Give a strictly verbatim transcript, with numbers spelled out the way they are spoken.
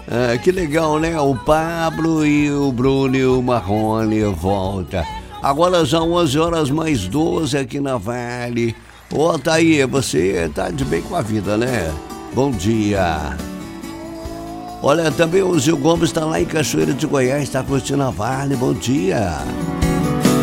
Ah, que legal, né? O Pablo e o Bruno e o Marrone volta. Agora são onze horas mais doze aqui na Vale. Ô, Thaí, você tá de bem com a vida, né? Bom dia. Olha, também o Gil Gomes está lá em Cachoeira de Goiás, está curtindo a Vale. Bom dia.